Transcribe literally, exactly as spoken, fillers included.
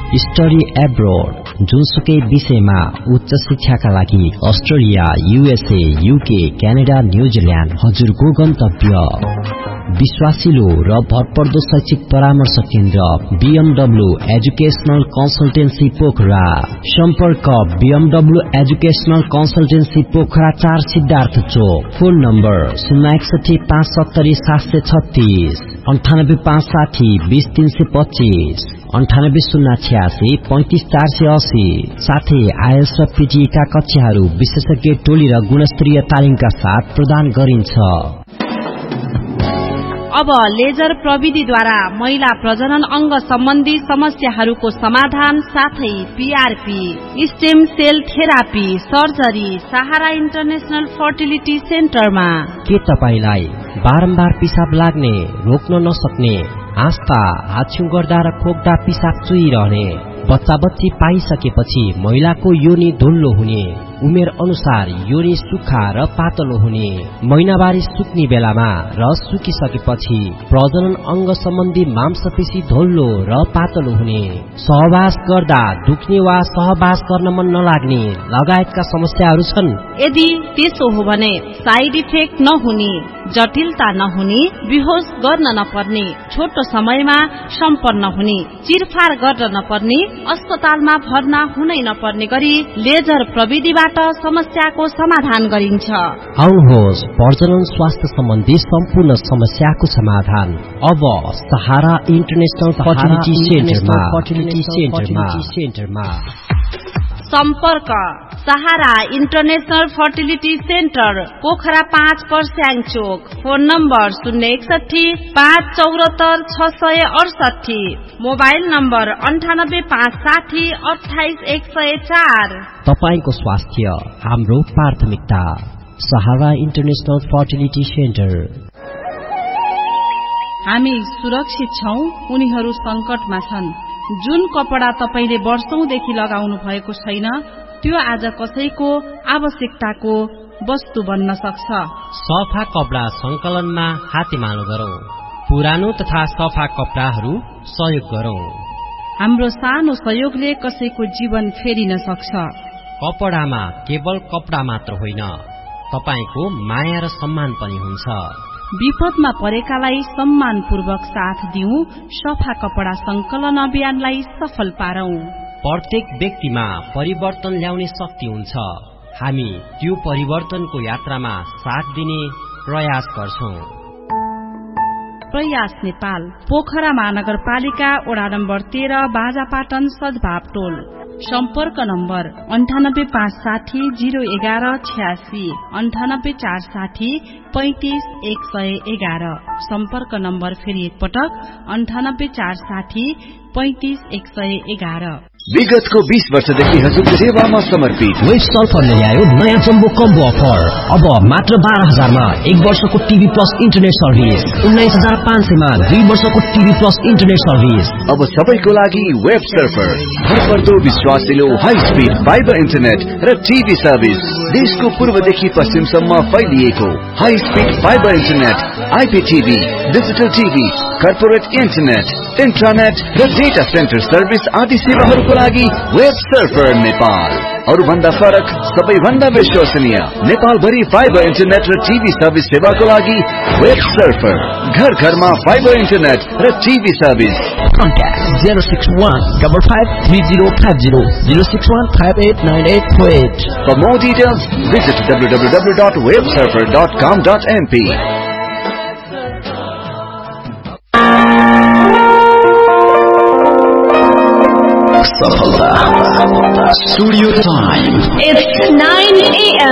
Study abroad, जुनसुकै विषयमा उच्च शिक्षाका लागि Australia, USA, UK, Canada, New Zealand हजुरको गन्तव्य। विश्वासिलो र भरपर्दो शैक्षिक परामर्श केन्द्र बीएमडब्ल्यू एजुकेशनल कन्सल्टेन्सी पोखरा। सम्पर्क बीएमडब्ल्यू एजुकेशनल कन्सल्टेन्सी पोखरा चार सिद्धार्थ चोक। फोन नम्बर शून्य एकसठी पाँच सत्तरी सात सय छत्तीस, अन्ठानब्बे पाँच साठी बीस तीन सय पच्चीस, अन्ठानब्बे शून्य छ्यासी पैंतिस चार सय अस्सी। साथै आइएल्स र पीटीईका कक्षाहरू विशेषज्ञ टोली र गुणस्तरीय तालिमका साथ प्रदान गरिन्छ। अब लेजर प्रविधिद्वारा महिला प्रजनन अंग सम्बन्धी समस्याहरूको समाधान साथै PRP, stem sale therapy, surgery सहारा इन्टरनेशनल फर्टिलिटी सेन्टरमा। के तपाईलाई बारम्बार पिसाब लाग्ने, रोक्न नसक्ने, आस्था, हाछ्यु गर्दा र खोक्दा पिसाब चुइरहने, बच्चा बच्ची पाइसकेपछि महिलाको योनि धुल्लो हुने, उमेर अनुसार योनि सुक्खा र पातलो हुने, महिनावारी सुक्ने बेलामा र सुकिसकेपछि प्रजनन अंग सम्बन्धी मांसपेशी धोल्लो र पातलो हुने, सहवास गर्दा दुख्ने वा सहवास गर्न मन नलाग्ने लगायतका समस्याहरू छन्। यदि त्यसो हो भने साइड इफेक्ट नहुने, जटिलता नहुने, बेहोस गर्न नपर्ने, छोटो समयमा सम्पन्न हुने, चिरफार गर्न नपर्ने, अस्पतालमा भर्ना हुनै नपर्ने गरी लेजर प्रविधिबाट समस्याको समाधान गरिन्छ। आउनुहोस्, प्रजनन स्वास्थ्य सम्बन्धी सम्पूर्ण समस्याको समाधान अब सहारा इन्टरनेशनल फर्टिलिटी सेन्टरमा। सम्पर्क सहारा इन्टरनेशनल फर्टिलिटी सेन्टर, पोखरा पाँच पर्स्याङ चोक। फोन नम्बर शून्य एकसठी पाँच चौरात्तर छ सय अडसठी, मोबाइल नम्बर अन्ठानब्बे पाँच साठी अठाइस एक सय चार। तपाईको स्वास्थ्य हाम्रो प्राथमिकता। सहारा इन्टरनेशनल फर्टिलिटी सेन्टर। हामी सुरक्षित छौं, उनीहरू संकटमा छन्। जुन कपडा तपाईले वर्षौंदेखि लगाउनु भएको छैन, त्यो आज कसैको आवश्यकताको वस्तु बन्न सक्छ। सफा कपडा संकलनमा हातेमालो गरौं, पुरानो तथा सफा कपडाहरू सहयोग गरौं। हाम्रो सानो सहयोगले कसैको जीवन फेरिन सक्छ। कपडामा केवल कपडा मात्र होइन, तपाईको माया र सम्मान पनि हुन्छ। विपदमा परेकालाई सम्मानपूर्वक साथ दिउँ, सफा कपडा संकलन अभियानलाई सफल पारौं। प्रत्येक व्यक्तिमा परिवर्तन ल्याउने शक्ति हुन्छ। हामी त्यो परिवर्तनको यात्रामा साथ दिने प्रयास गर्छौं। प्रयास नेपाल, पोखरा महानगरपालिका, वडा नम्बर तेह्र, बाजापाटन, सद्भाव टोल। सम्पर्क नम्बर अन्ठानब्बे पाँच साठी जीरो एघार छ्यासी, अन्ठानब्बे चार साठी पैंतिस एक सय एघार। सम्पर्क नम्बर फेरि एकपटक अन्ठानब्बे चार साठी पैंतिस एक सय एघार। विगतको बीस वर्षदेखि हजुरको सेवामा समर्पित वेस्ट सल्फरले ल्यायो नयाँ जम्बो कम्बो अफर। अब मात्र बाह्र हजारमा एक वर्षको टिभी प्लस इन्टरनेट सर्भिस, उन्नाइस हजार पाँच सयमा दुई वर्षको टिभी प्लस इन्टरनेट सर्भिस। अब सबैको लागि वेब सर्फर, भरपर्दो विश्वासिलो हाई स्पिड फाइबर इन्टरनेट र टिभी सर्भिस। देशको पूर्वदेखि पश्चिमसम्म फैलिएको high speed fibre internet, आइपीटिभी, digital TV, corporate internet, internet र डेटा सेन्टर सर्भिस आदि सेवाहरूको लागि वेब सर्फर नेपाल। अरु भन्दा फरक, सबैभन्दा विश्वसनीय, नेपाल भरि फाइबर इन्टरनेट र टिभी सर्भिस सेवाको लागि वेब सर्फर। घर घरमा फाइबर इन्टरनेट र TV service. Contact zero six one five five three zero five zero zero six one five eight nine eight four eight. For more details, visit w w w dot web surfer dot com dot m p. Studio time. It's nine a m